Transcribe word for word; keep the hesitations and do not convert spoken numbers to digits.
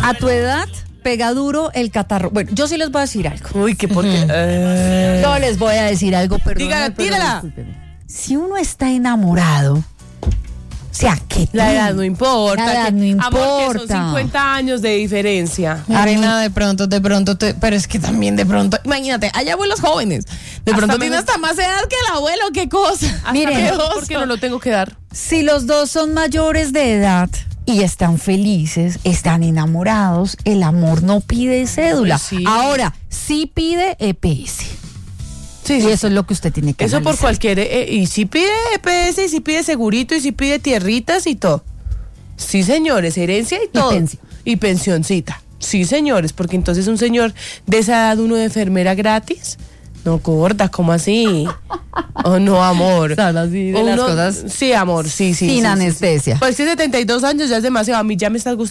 A tu edad pega duro el catarro. Bueno, yo sí les voy a decir algo. Uy, qué porque. Eh. Yo les voy a decir algo, pero Dígala, tírala. Si uno está enamorado, o sea, que la edad no importa. La edad que, no importa. Amor, que son cincuenta años de diferencia. Arena, de pronto, de pronto, te, pero es que también de pronto, imagínate, hay abuelos jóvenes. De pronto tiene hasta más edad que el abuelo, qué cosa. Miren, porque no lo tengo que dar. Si los dos son mayores de edad y están felices, están enamorados, el amor no pide cédula. Pues sí. Ahora, sí pide E P S. Sí, y sí. eso es lo que usted tiene que Eso analizar. por cualquier. Eh, y si pide E P S, y si pide segurito, y si pide tierritas y todo. Sí, señores, herencia y todo. Y pensión. Y pensioncita. Sí, señores, porque entonces un señor de esa edad, uno de enfermera gratis. No, gorda, ¿cómo así? Oh, no, amor. Son así de las cosas Sí, amor, sí, sí. sin sí, anestesia. Sí, sí. Pues si setenta y dos años ya es demasiado. A mí ya me estás gustando.